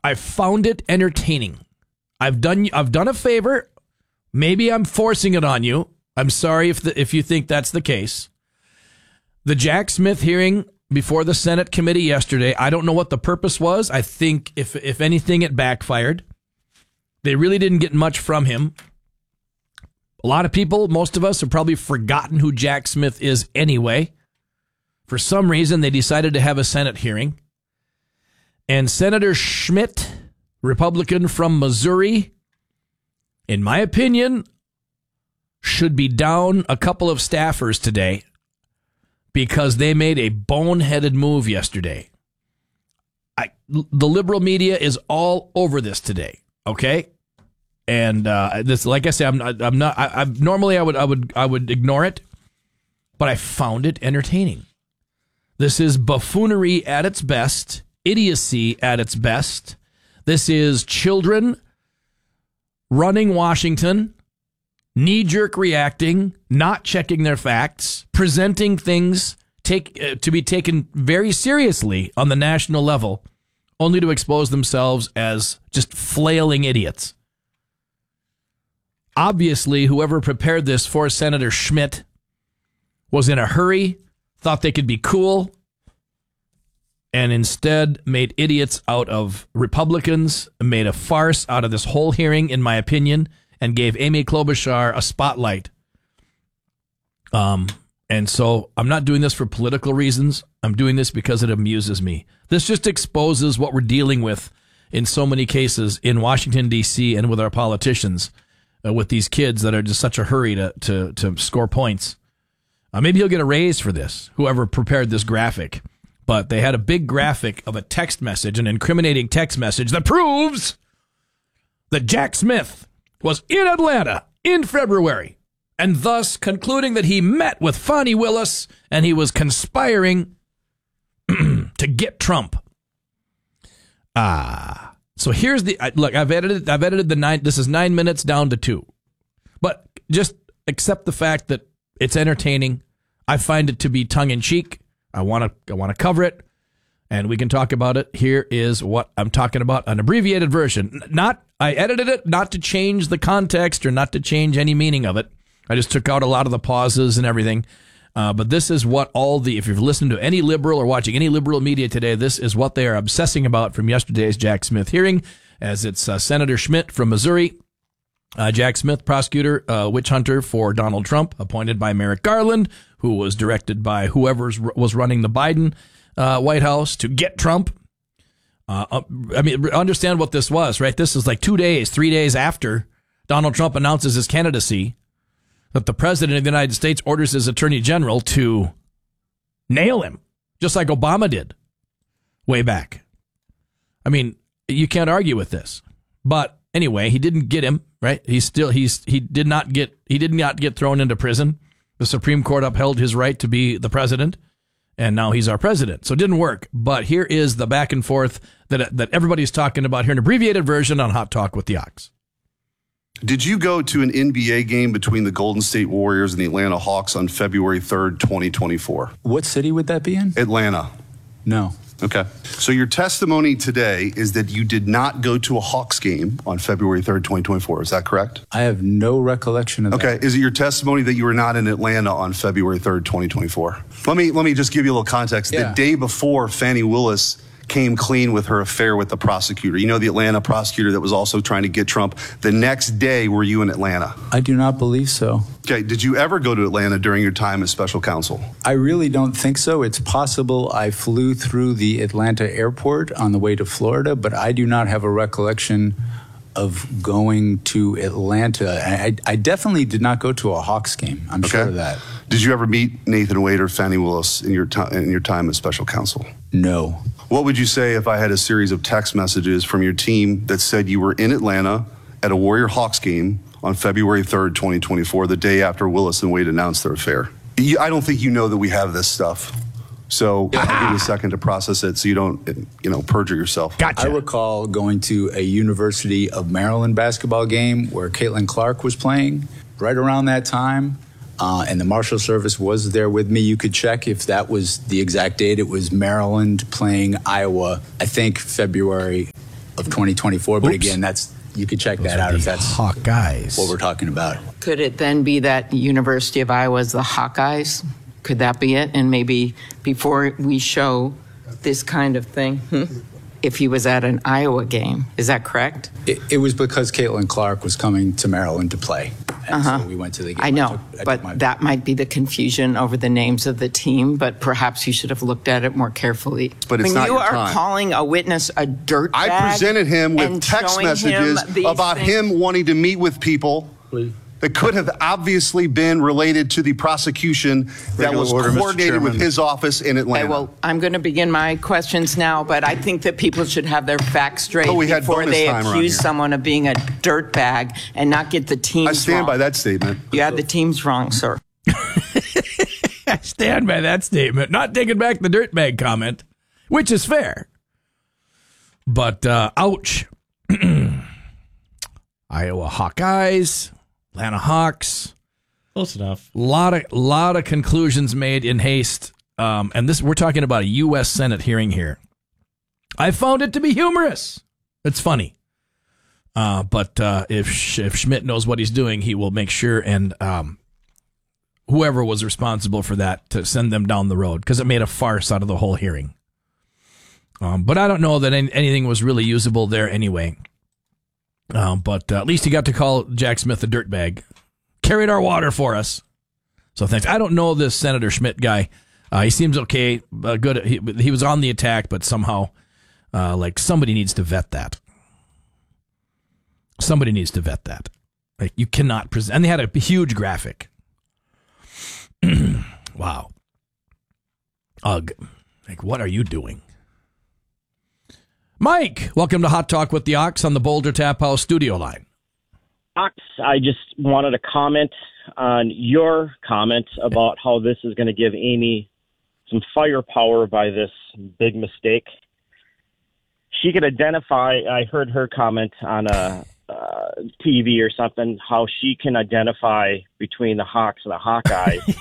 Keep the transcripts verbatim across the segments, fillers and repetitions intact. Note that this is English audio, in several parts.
I found it entertaining. I've done I've done a favor. Maybe I'm forcing it on you. I'm sorry if the, if you think that's the case. The Jack Smith hearing before the Senate committee yesterday, I don't know what the purpose was. I think if if anything, it backfired. They really didn't get much from him. A lot of people, most of us, have probably forgotten who Jack Smith is anyway. For some reason, they decided to have a Senate hearing. And Senator Schmidt, Republican from Missouri, in my opinion, should be down a couple of staffers today because they made a boneheaded move yesterday. I, the liberal media is all over this today, okay? And uh, this, like I said, I'm not. I'm not. I, I normally I would. I would. I would ignore it, but I found it entertaining. This is buffoonery at its best, idiocy at its best. This is children running Washington, knee-jerk reacting, not checking their facts, presenting things take uh, to be taken very seriously on the national level, only to expose themselves as just flailing idiots. Obviously, whoever prepared this for Senator Schmidt was in a hurry, thought they could be cool, and instead made idiots out of Republicans, made a farce out of this whole hearing, in my opinion, and gave Amy Klobuchar a spotlight. Um, and so I'm not doing this for political reasons. I'm doing this because it amuses me. This just exposes what we're dealing with in so many cases in Washington, D C, and with our politicians. Uh, with these kids that are just such a hurry to to, to score points. Uh, maybe he'll get a raise for this, whoever prepared this graphic. But they had a big graphic of a text message, an incriminating text message that proves that Jack Smith was in Atlanta in February, and thus concluding that he met with Fani Willis and he was conspiring to get Trump. Ah. So here's the look. I've edited. I've edited the nine. This is nine minutes down to two, but just accept the fact that it's entertaining. I find it to be tongue in cheek. I want to. I want to cover it, and we can talk about it. Here is what I'm talking about: an abbreviated version. Not. I edited it not to change the context or not to change any meaning of it. I just took out a lot of the pauses and everything. Uh, but this is what all the, if you've listened to any liberal or watching any liberal media today, this is what they are obsessing about from yesterday's Jack Smith hearing, as it's uh, Senator Schmidt from Missouri. Uh, Jack Smith, prosecutor, uh, witch hunter for Donald Trump, appointed by Merrick Garland, who was directed by whoever was running the Biden uh, White House to get Trump. Uh, I mean, understand what this was, right? This is like two days, three days after Donald Trump announces his candidacy, that the president of the United States orders his attorney general to nail him, just like Obama did way back. I mean, you can't argue with this. But anyway, he didn't get him, right? He's still he's he did not get he did not get thrown into prison. The Supreme Court upheld his right to be the president, and now he's our president. So it didn't work. But here is the back and forth that that everybody's talking about here, an abbreviated version on Hot Talk with the Ox. Did you go to an N B A game between the Golden State Warriors and the Atlanta Hawks on February third, twenty twenty-four? What city would that be in? Atlanta. No. Okay. So your testimony today is that you did not go to a Hawks game on February third, twenty twenty-four. Is that correct? I have no recollection of okay. that. Okay. Is it your testimony that you were not in Atlanta on February third, twenty twenty-four? Let me let me just give you a little context. Yeah. The day before, Fani Willis came clean with her affair with the prosecutor. You know, the Atlanta prosecutor that was also trying to get Trump. The next day, were you in Atlanta? I do not believe so. Okay. Did you ever go to Atlanta during your time as special counsel? I really don't think so. It's possible I flew through the Atlanta airport on the way to Florida, but I do not have a recollection of going to Atlanta. I, I definitely did not go to a Hawks game. I'm okay. sure of that. Did you ever meet Nathan Wade or Fani Willis in your, in your time as special counsel? No. What would you say if I had a series of text messages from your team that said you were in Atlanta at a Warrior Hawks game on February third, twenty twenty-four, the day after Willis and Wade announced their affair? I don't think you know that we have this stuff. So I'll give you a second to process it so you don't, you know, perjure yourself. Gotcha. I recall going to a University of Maryland basketball game where Caitlin Clark was playing right around that time. Uh, and the Marshal Service was there with me. You could check if that was the exact date. It was Maryland playing Iowa, I think February of twenty twenty-four. But Oops. again, that's you could check Those that are out the if that's Hawkeyes. what we're talking about. Could it then be that University of Iowa is the Hawkeyes? Could that be it? And maybe before we show this kind of thing, hmm, if he was at an Iowa game, is that correct? It, it was because Caitlin Clark was coming to Maryland to play, and Uh-huh. so we went to the game. I know, took- I took but my- that might be the confusion over the names of the team, but perhaps you should have looked at it more carefully. But it's when not you your are time. calling a witness a dirtbag, I presented him with and text showing him messages these about things- him wanting to meet with people that could have obviously been related to the prosecution that Regular was order, Mister coordinated with Chairman. his office in Atlanta. Okay, well, I'm going to begin my questions now, but I think that people should have their facts straight Oh, we had before bonus they time around accuse here. someone of being a dirtbag and not get the teams I stand wrong. by that statement. You had the teams wrong, sir. I stand by that statement. Not taking back the dirtbag comment, which is fair. But, uh, ouch. Iowa Hawkeyes, Atlanta Hawks. Close enough. Lot of lot of conclusions made in haste, um, and this we're talking about a U S Senate hearing here. I found it to be humorous. It's funny, uh, but uh, if Sch- if Schmidt knows what he's doing, he will make sure and um, whoever was responsible for that to send them down the road because it made a farce out of the whole hearing. Um, but I don't know that any, anything was really usable there anyway. Um, but uh, at least he got to call Jack Smith a dirtbag. Carried our water for us. So thanks. I don't know this Senator Schmidt guy. Uh, he seems okay. Uh, good. He, he was on the attack, but somehow, uh, like somebody needs to vet that. Somebody needs to vet that. Like you cannot present. And they had a huge graphic. Wow. Ugh. Like what are you doing? Mike, welcome to Hot Talk with the Ox on the Boulder Tap House studio line. Ox, I just wanted to comment on your comment about how this is going to give Amy some firepower by this big mistake. She could identify, I heard her comment on a uh, T V or something, how she can identify between the Hawks and the Hawkeyes.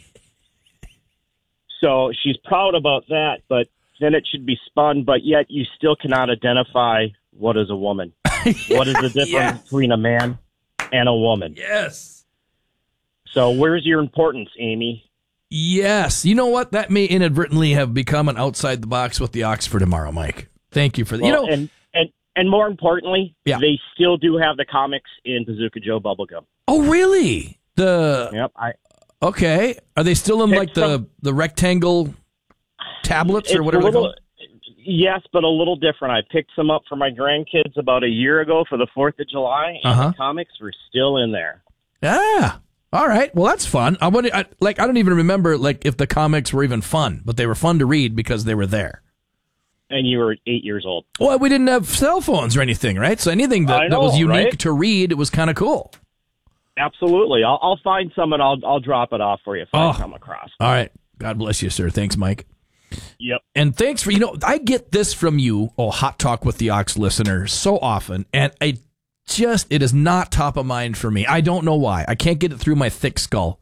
So she's proud about that, but then it should be spun, but yet you still cannot identify what is a woman. What is the difference Yeah. between a man and a woman? Yes. So where's your importance, Amy? Yes. You know what? That may inadvertently have become an outside the box with the Ox for tomorrow, Mike. Thank you for that. Well, you know, and, and and more importantly, Yeah. they still do have the comics in Bazooka Joe Bubblegum. oh really? The Yep. I okay. Are they still in It's like the some- the rectangle tablets it's or whatever a they're little, called? yes, but a little different. I picked some up for my grandkids about a year ago for the Fourth of July, and Uh-huh. the comics were still in there. Yeah. All right. Well, that's fun. I want I, like I don't even remember like if the comics were even fun, but they were fun to read because they were there. And you were eight years old. Well, we didn't have cell phones or anything, right? So anything that, I that was know, unique right? to read, it was kind of cool. Absolutely. I'll, I'll find some and I'll I'll drop it off for you if Oh. I come across. All right. God bless you, sir. Thanks, Mike. Yep. And thanks for, you know, I get this from you, oh, Hot Talk with the Ox listener, so often, and I just, it is not top of mind for me. I don't know why. I can't get it through my thick skull.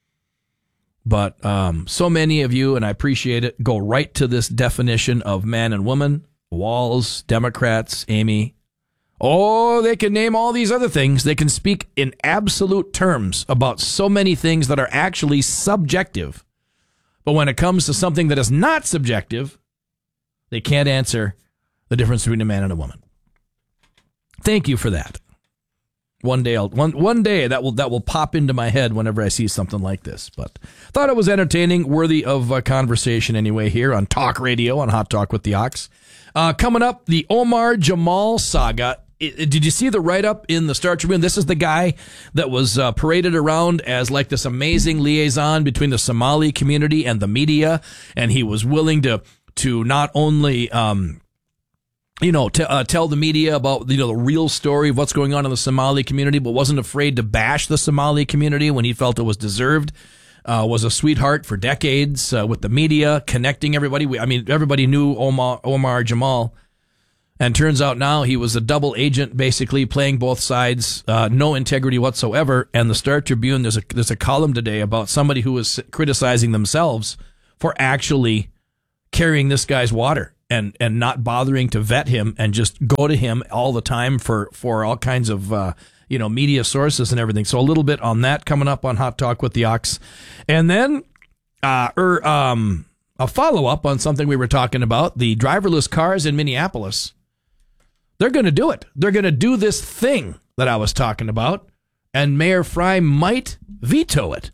But um, so many of you, and I appreciate it, go right to this definition of man and woman, Walls, Democrats, Amy. Oh, they can name all these other things. They can speak in absolute terms about so many things that are actually subjective. But when it comes to something that is not subjective, they can't answer the difference between a man and a woman. Thank you for that. One day, I'll, one one day that will that will pop into my head whenever I see something like this. But thought it was entertaining, worthy of a conversation anyway. Here on Talk Radio on Hot Talk with the Ox. Uh, coming up, the Omar Jamal saga. It, it- did you see the write-up in the Star Tribune? This is the guy that was uh, paraded around as like this amazing liaison between the Somali community and the media, and he was willing to to not only um, you know t- uh, tell the media about you know the real story of what's going on in the Somali community, but wasn't afraid to bash the Somali community when he felt it was deserved. Uh, was a sweetheart for decades uh, with the media, connecting everybody. We, I mean, everybody knew Omar, Omar Jamal. And turns out now he was a double agent, basically playing both sides, uh, no integrity whatsoever. And the Star Tribune, there's a there's a column today about somebody who was criticizing themselves for actually carrying this guy's water and and not bothering to vet him and just go to him all the time for, for all kinds of, uh, you know, media sources and everything. So a little bit on that coming up on Hot Talk with the Ox. And then uh, er, um, a follow-up on something we were talking about, the driverless cars in Minneapolis. They're going to do it. They're going to do this thing that I was talking about, and Mayor Fry might veto it.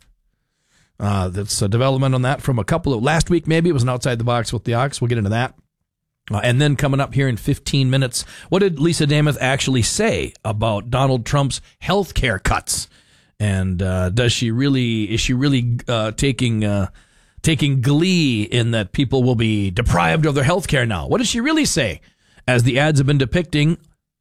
Uh, that's a development on that from a couple of last week, maybe. It was an Outside the Box with the Ox. We'll get into that. Uh, and then coming up here in fifteen minutes, what did Lisa Namath actually say about Donald Trump's health care cuts? And uh, does she really, is she really uh, taking uh, taking glee in that people will be deprived of their health care now? What does she really say? As the ads have been depicting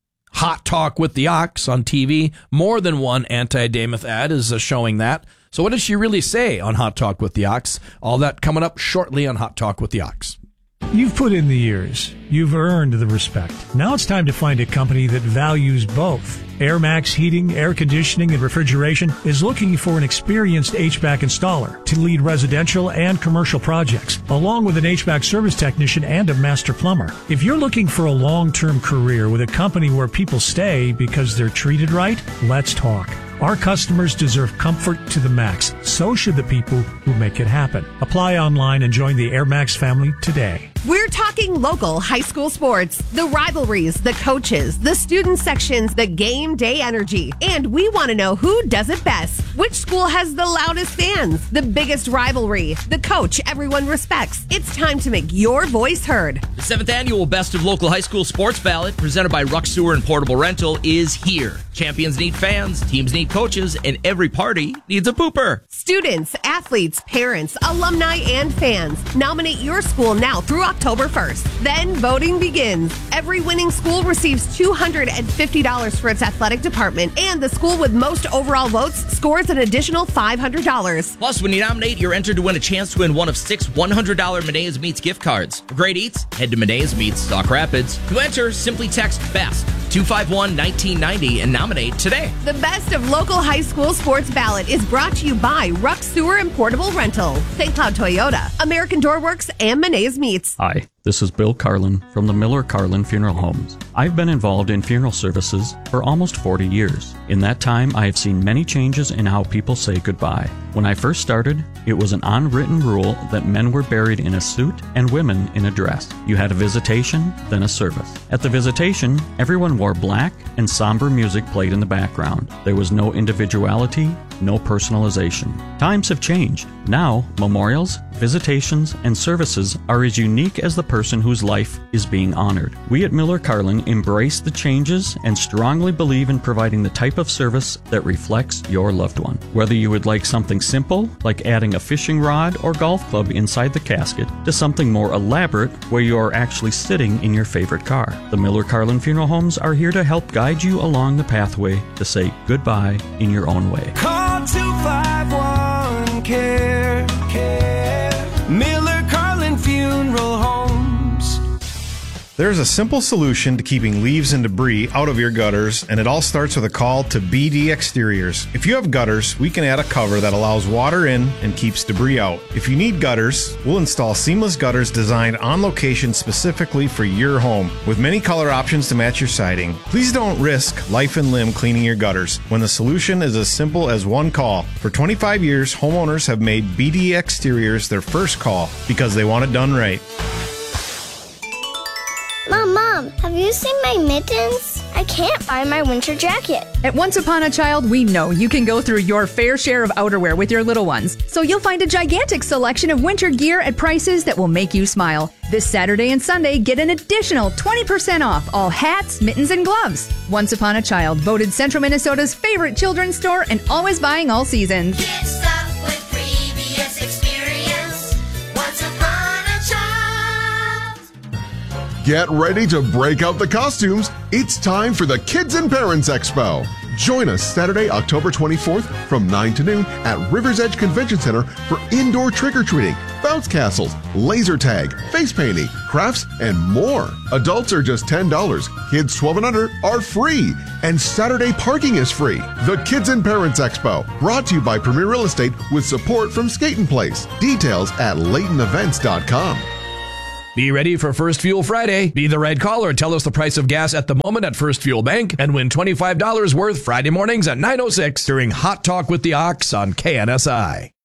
Hot Talk with the Ox on T V, more than one anti-Namath ad is uh, showing that. So what does she really say on Hot Talk with the Ox? All that coming up shortly on Hot Talk with the Ox. You've put in the years. You've earned the respect. Now it's time to find a company that values both. AirMax Heating, Air Conditioning, and Refrigeration is looking for an experienced H V A C installer to lead residential and commercial projects, along with an H V A C service technician and a master plumber. If you're looking for a long-term career with a company where people stay because they're treated right, let's talk. Our customers deserve comfort to the max. So should the people who make it happen. Apply online and join the AirMax family today. We're talking local high school sports, the rivalries, the coaches, the student sections, the game day energy. And we want to know who does it best. Which school has the loudest fans, the biggest rivalry, the coach everyone respects. It's time to make your voice heard. The seventh annual Best of Local High School Sports Ballot, presented by Ruck Sewer and Portable Rental, is here. Champions need fans, teams need coaches, and every party needs a pooper. Students, athletes, parents, alumni, and fans. Nominate your school now through October first. Then voting begins. Every winning school receives two hundred fifty dollars for its athletic department, and the school with most overall votes scores an additional five hundred dollars. Plus, when you nominate, you're entered to win a chance to win one of six one hundred dollars Medea's Meats gift cards. For great eats, head to Medea's Meats, Sauk Rapids. To enter, simply text BEST two five one, one nine nine zero and nominate today. The Best of Local High School Sports Ballot is brought to you by Ruck Sewer and Portable Rental, Saint Cloud Toyota, American Doorworks, and Medea's Meats. Hi, this is Bill Carlin from the Miller Carlin Funeral Homes. I've been involved in funeral services for almost forty years. In that time, I have seen many changes in how people say goodbye. When I first started, it was an unwritten rule that men were buried in a suit and women in a dress. You had a visitation, then a service. At the visitation, everyone wore black and somber music played in the background. There was no individuality, no personalization. Times have changed. Now, memorials, visitations, and services are as unique as the person whose life is being honored. We at Miller Carlin embrace the changes and strongly believe in providing the type of service that reflects your loved one. Whether you would like something simple, like adding a fishing rod or golf club inside the casket, to something more elaborate, where you are actually sitting in your favorite car. The Miller Carlin Funeral Homes are here to help guide you along the pathway to say goodbye in your own way. Call two five one, C A R E, C A R E, Miller Carlin Funeral Homes. There's a simple solution to keeping leaves and debris out of your gutters, and it all starts with a call to B D Exteriors. If you have gutters, we can add a cover that allows water in and keeps debris out. If you need gutters, we'll install seamless gutters designed on location specifically for your home, with many color options to match your siding. Please don't risk life and limb cleaning your gutters when the solution is as simple as one call. For twenty-five years, homeowners have made B D Exteriors their first call because they want it done right. Mom, Mom, have you seen my mittens? I can't find my winter jacket. At Once Upon a Child, we know you can go through your fair share of outerwear with your little ones. So you'll find a gigantic selection of winter gear at prices that will make you smile. This Saturday and Sunday, get an additional twenty percent off all hats, mittens, and gloves. Once Upon a Child, voted Central Minnesota's favorite children's store and always buying all seasons. Get stuff with previous experience. Once Upon a Child. Get ready to break out the costumes. It's time for the Kids and Parents Expo. Join us Saturday, October twenty-fourth from nine to noon at River's Edge Convention Center for indoor trick-or-treating, bounce castles, laser tag, face painting, crafts, and more. Adults are just ten dollars. Kids twelve and under are free. And Saturday parking is free. The Kids and Parents Expo, brought to you by Premier Real Estate with support from Skatin' Place. Details at Layton Events dot com. Be ready for First Fuel Friday. Be the right caller and tell us the price of gas at the moment at First Fuel Bank and win twenty-five dollars worth Friday mornings at nine oh six during Hot Talk with the Ox on K N S I.